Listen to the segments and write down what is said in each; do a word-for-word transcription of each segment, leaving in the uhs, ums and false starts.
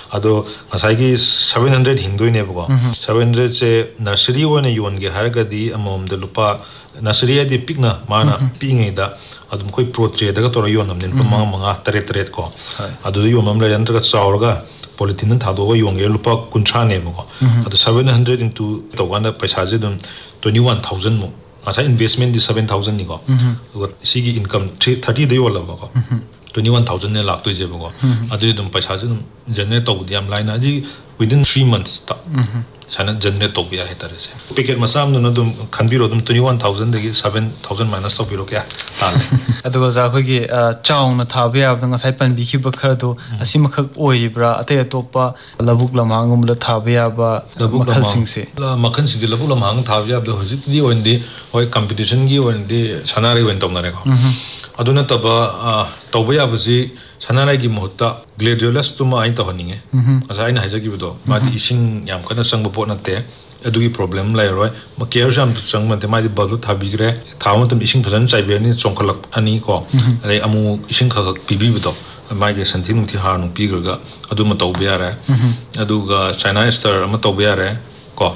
ado ngasai seven hundred hingdoi ne bako seven hundred se nursery one yon ge haragadi amom de lupa nursery di pikna mana pingai da adum koi pro trade da to yon namnen pamanga manga tare tare ko adu yomam la yantra ka chaurga polythene thado go yong ge lupa kuncha ne bako adu seven hundred into to wana paisa je dum twenty-one thousand mo asa investment di seven thousand ni ko sigi income thirty de yola ko twenty-one thousand ne lak to je ko adu dum paisa je dum generate to diam line aji within three months ta sana generate to biya hetare se packet masam no dum khanbiro dum twenty-one thousand de seven thousand minus to biro kya ta adu go za khoi gi chaung na tha biya ab nga sai pan bi khi ba khar do asim khak oi bra ate topa labuk lamangum la tha biya ba makhal sing se la makhan sing labuk lamang tha biya ba hojik di ondi hoi competition gi ondi sanare wen tong na re ko aduna taba tawya basi sanare gi mohta gladiolus tuma ain to honinge asa aina haja gi bodo ma di ising yam kana sang bo na te adugi problem lai roi ma care jam sang ma te ma di balu thabi gre thawon tam ising phajan chai be ni chongkhalak ani ko re amu ising khak pibi bodo ma ge santhi nu thi ha nu pi ga adu ma taw be ara adu ga china star ma taw be ara ko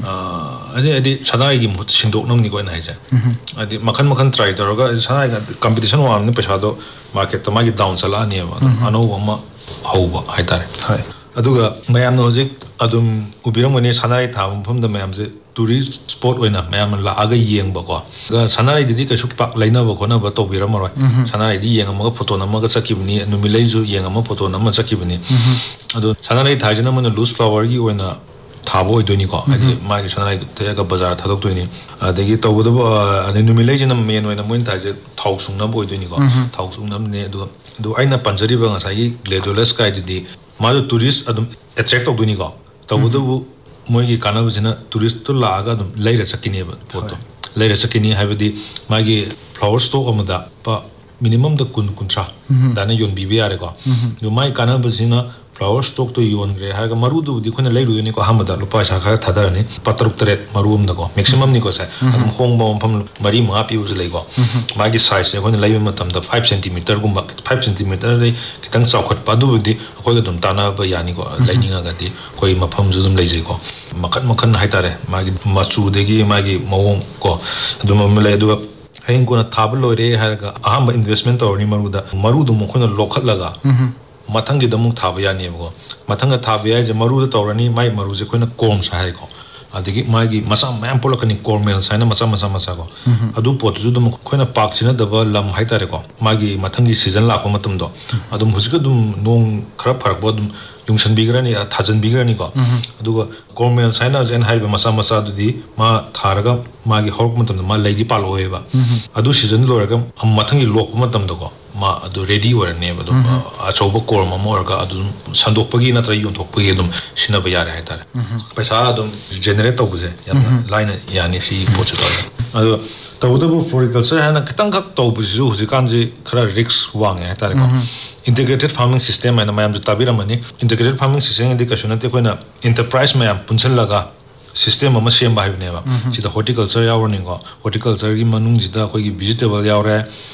adi adi sanai gi mohta sindok nam ni ko na haja adi makhan makhan try daroga sanai ga competition wa ni pesa do market to ma gi down sala ni ma ano ma hauba haitare hai aduga mayam no hojik adum ubiram ni sanai tham pham da mayam je tourist spot oina mayam la aga yeng ba ko ga sanai di ka suk pak laina ba ko na ba to biram roi sanai di yeng ma photo na ma ga chakibni numilai ju yeng ma photo na ma chakibni adu sanai thajina ma loose flower gi oina thabo idoni ko adi ma gi sanai te ga bazar thadok toini adegi tawdo ani numilai jina main oina moin thaje thau sung na boy doni ko thau sung nam ne du du aina panjari ba ngasai gladiolus kai di ma do tourist adum attract to doni ko tawdo moi gi kana bujina tourist to la ga dum leira sakini ba photo leira sakini habidi ma gi flower store amada pa minimum da kun kuntra dana yon bi bi are ko du mai kana bujina flower stock to yon gre ha ga maru du di khona leiru ni ko hamada lupa sa kha thadar ni pataruk tret marum da ko maximum ni ko sa adum khong bom pham mari ma pi us lei ko ma gi size e khona lai matam da five centimeter gumba five centimeter dei kitang chawkhat pa du di khoi ga dum tana ba yani ko laininga ga di khoi mapham ju dum lei jai ko makhan makhan hai tare ma gi machu de gi ma gi mawong ko adum ma lei du hain ko na thab loi re ha ga aham investment to ni maru da maru du mo khona lokhat laga mathang gi damuk thaba ya ne bo mathang ga thaba ya je maru da tawrani mai maru je koina kom sa hai ko adigi mai gi masa mam polakani kormel saina masa masa masa ko adu pot ju dum koina pak china daba lam hai tare ko magi mathang gi season la ko matum do adum hujika dum nong khara pharak bo dum yungsan bigrani thajan bigrani ko aduga kormel saina jen hai ba masa masa du di ma tharaga magi hork matum ma legi palo heba adu season loraga am mathang gi lok matum do ko ma adu ready or ne ba dum achoba korma morga adu sandokpagi natra yonthokpagi dum sinaba yare hai tare paisa dum generate to buje yamna line yani si pochu to adu tawdu floriculture hana kitang khak to buju hujikan ji khara risks wang hai tare ko integrated farming system and mayam ju tabiramani integrated farming system indi kashunate koina enterprise mayam punchal laga system ama sem ba hibne ba sida horticulture yawarning ko horticulture gi manung jida koi gi vegetable yawre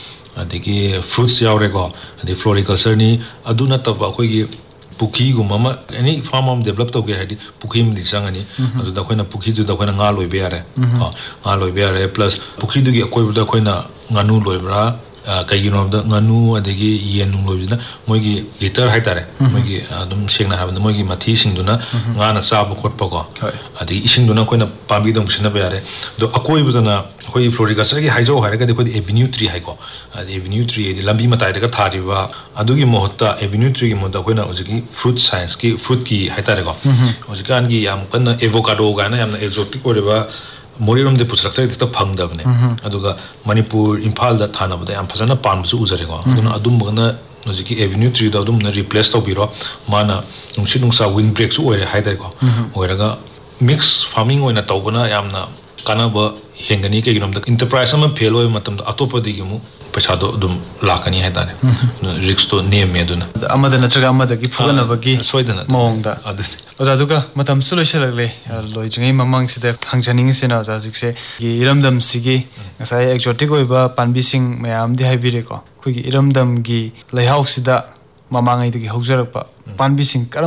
adigi fruits yawre ko adi floriculture ni aduna tab koi gi pukhi gumama any farm am develop to ge hadi pukhi mi changani adu da koina pukhi du da koina nga loi be are nga loi be are plus pukhi du gi koi bu da koina nganu loi bra kaigino da nganu adigi yen nung loi da moi gi liter hai tare moi gi adum sengna ha moi gi mathi sing duna nga na sa bu khot pa ko adigi ising duna koina pambi dong sina be are do akoi bu na koi floriculture gi haijo ha ga de koi avenue tree hai ko avenue tree di lambi matai da ka thari ba adugi mohta avenue tree gi mohta koina ojigi fruit science ki fruit ki hai tare ko ojikan gi yam kana avocado ga na yam na exotic ore ba Morirum de Pusrakta to Pangdavne, Aduga, Manipur, Impal that Thana, but I am Pasana Pansu Uzarego, Adumana, Noziki Avenue three, the Adum replaced the Biro, Mana, Umsinungsa windbreaks or a Hidego, where mix farming when a Tobana, Yamna, Kanaba, Henganika, you know, the enterprise and Pelo, Matam, Atopa de Gimu, Pesado dum Lakani Hadane, Rixto near Meduna. The Amadana Chagama, the Gipfana Bagi, Sweden, Monda. Ozaduga, Matam Sulushalagli, Lojim amongst the Hangjaning Sinas, as you say, Iramdam Sigi, as I exotico, Panbising, Mayam de Hibirico, Quick Iramdam Gi, Lahausida, Mamanga de Hauserapa, Panbising.